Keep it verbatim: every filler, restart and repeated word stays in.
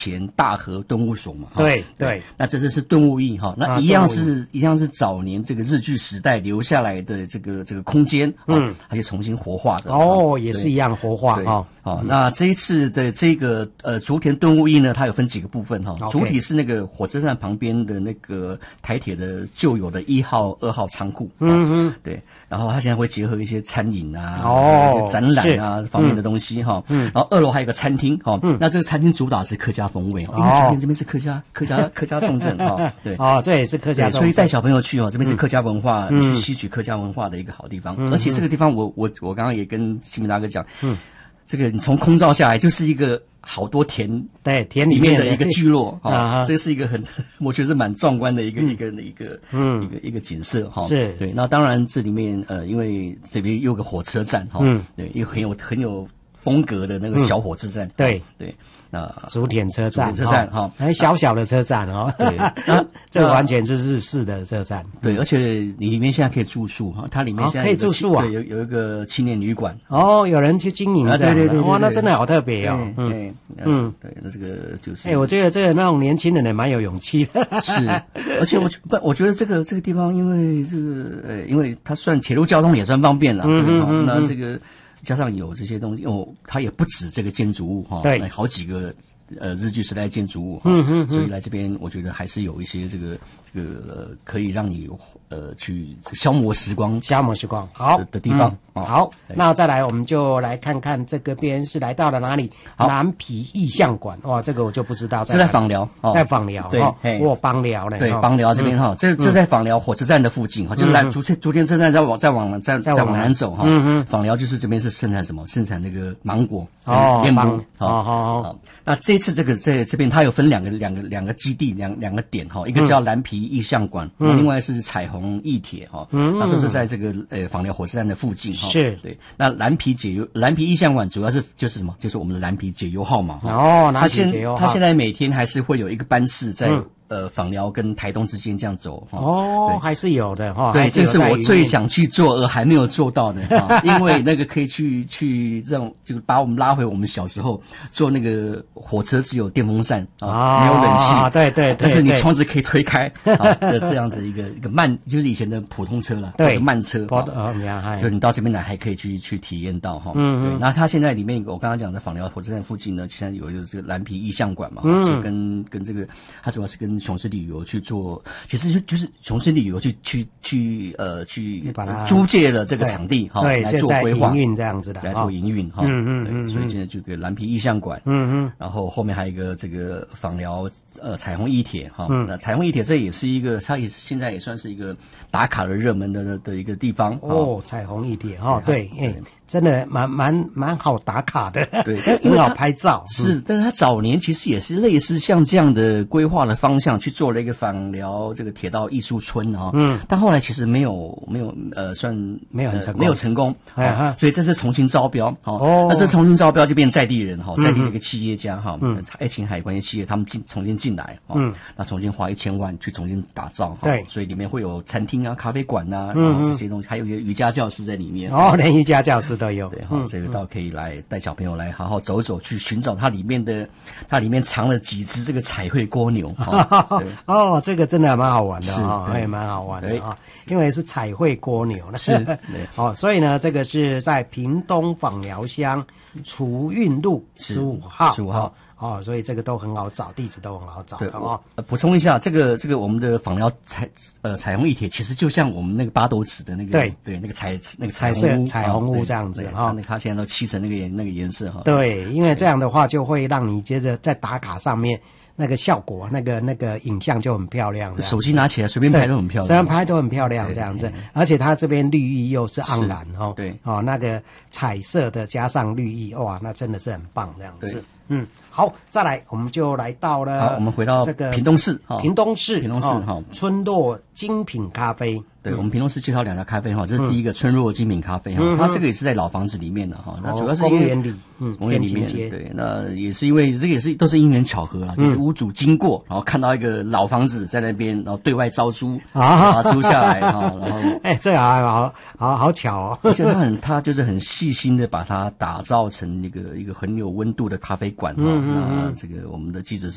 前大和敦物所嘛， 对对， 那这次是敦物驿哈，那一样是、啊、一样是早年这个日据时代留下来的这个这个空间，嗯，它就重新活化的哦，也是一样活化哈。 好、哦，那这一次的这个呃竹田敦物驿呢，它有分几个部分哈、哦。主体是那个火车站旁边的那个台铁的旧有的一号、二号仓库，嗯嗯，对。然后它现在会结合一些餐饮啊、哦、展览啊方面的东西哈。嗯。然后二楼还有个餐厅哈、哦，嗯，那这个餐厅主打是客家风味，哦、因为竹田这边是客家客家客家重镇哈、哦，对。 哦，这也是客家重镇， 所以带小朋友去哦，这边是客家文化，嗯、去吸取客家文化的一个好地方。嗯、而且这个地方我，我我我刚刚也跟新民大哥讲，嗯。这个你从空照下来就是一个好多田， 对田里面的一个聚落啊，这是一个很我觉得是蛮壮观的一个、嗯、一个一个嗯一个一个景色哈。是，对。那当然这里面呃，因为这边有个火车站哈，嗯，对，又很有很有风格的那个小火车站，嗯、对对。那竹田车站， 车站哈， 很小小的车站哦，对，那这完全是日式的车站， 对，而且你里面现在可以住宿哈，它里面现在可以住宿啊， 对，有有一个青年旅馆， 哦，有人去经营， 啊，对对对， 哇，那真的好特别哦， 嗯嗯，对，那这个就是， 哎，我觉得这个那种年轻人也蛮有勇气的， 是，而且我不，我觉得这个这个地方，因为这个呃，因为它算铁路交通也算方便了，嗯嗯，那这个。加上有这些东西，哦，它也不止这个建筑物哈，对，好几个呃日据时代建筑物，嗯嗯，所以来这边我觉得还是有一些这个这个、呃、可以让你呃去消磨时光、 消磨时光好 的, 的地方。 嗯、好，那再来我们就来看看这个边是来到了哪里？南皮意象馆，哇，这个我就不知道在， 是在枋寮， 哦、在枋寮，对，哦，枋寮呢， 对，枋寮这边哈，这这在枋寮火车站的附近哈，就是来竹田竹田车站再往再往再再往南走哈，嗯枋寮就是这边是生产什么？生产那个芒果哦，面包，好好好。那这次这个在这边它有分两个两个两个基地两两个点哈，一个叫蓝皮意象馆，另外是彩虹驿铁哈，那都是在这个呃枋寮火车站的附近哈，是对。那蓝皮解忧蓝皮意象馆主要是就是什么？就是我们的蓝皮解忧号嘛。哦，蓝皮解忧号。它现在每天还是会有一个班次在、嗯、呃枋寮跟台东之间这样走。 哦，还是有的哈。 对，这是我最想去做而还没有做到的哈，因为那个可以去去这种，就把我们拉回我们小时候坐那个火车只有电风扇啊，没有冷气。啊，对对对。但是你窗子可以推开啊的这样子一个一个慢，就是以前的普通车了，对，慢车。哦，就你到这边来还可以去去体验到哈。嗯，对。那它现在里面我刚刚讲的枋寮火车站附近呢，现在有一个这个蓝皮意象馆嘛，嗯，就跟跟这个它主要是跟雄狮旅游去做，其实就就是雄狮旅游去去去呃去租借了这个场地哈，来做规划营运这样子的， 来做营运哈。嗯嗯嗯。所以现在这个蓝皮意象馆，嗯嗯，然后后面还有一个这个枋寮呃彩虹驿铁哈，那彩虹驿铁这也是一个，它也是现在也算是一个打卡的热门的的一个地方哦，彩虹驿铁哈，对，哎。真的蛮蛮蛮好打卡的，对，很好拍照。 是，但是他早年其实也是类似像这样的规划的方向去做了一个枋寮这个铁道艺术村啊，嗯，但后来其实没有没有呃算没有很成功， 没有成功，啊，所以这次重新招标哦，那这重新招标就变在地人哈，在地的一个企业家哈，嗯，爱琴海关系企业他们进重新进来，嗯，那重新花一千万去重新打造，对，所以里面会有餐厅啊、咖啡馆呐，嗯，这些东西，还有一个瑜伽教室在里面， 哦，连瑜伽教室都有， 对哈，这个倒可以来带小朋友来好好走走，去寻找它里面的，它里面藏了几只这个彩绘蜗牛。 哦，这个真的还蛮好玩的啊，也蛮好玩的啊，因为是彩绘蜗牛呢。是，哦，所以呢，这个是在屏东枋寮乡储运路十五号，十五号。哦，所以这个都很好找，地址都很好找的哦。 呃，补充一下，这个这个我们的枋寮彩呃彩虹驿铁，其实就像我们那个八斗子的那个对对那个彩那个彩色彩虹屋这样子哈。 那它现在都漆成那个颜那个颜色哈。 对，因为这样的话就会让你接着在打卡上面那个效果，那个那个影像就很漂亮。 手机拿起来随便拍都很漂亮， 随便拍都很漂亮这样子。而且它这边绿意又是盎然哈，对哦，那个彩色的加上绿意，哇，那真的是很棒这样子。嗯，好，再来，我们就来到了， 好，我们回到这个屏东市， 屏东市， 屏东市哈， 村落精品咖啡。 对，我们屏东市介绍两家咖啡哈，这是第一个村落精品咖啡哈，它这个也是在老房子里面的哈，那主要是因为公园里，嗯， 公园里面，对，那也是因为这个也是都是因缘巧合啦，就是屋主经过，然后看到一个老房子在那边，然后对外招租啊，租下来哈，然后哎，这还好好好巧哦， 而且他很他就是很细心的把它打造成一个一个很有温度的咖啡馆哈，那这个我们的记者是。